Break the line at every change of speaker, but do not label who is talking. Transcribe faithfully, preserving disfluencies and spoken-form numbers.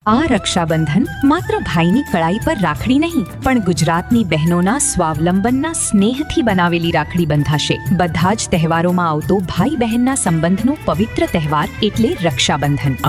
આ રક્ષાબંધન માત્ર ભાઈની કળાઈ પર રાખડી નહીં, પણ ગુજરાતની બહેનોના સ્વાવલંબનના સ્નેહથી બનાવેલી રાખડી બંધાશે. બધા જ તહેવારોમાં આવતો ભાઈ બહેનના સંબંધનો પવિત્ર તહેવાર એટલે રક્ષાબંધન.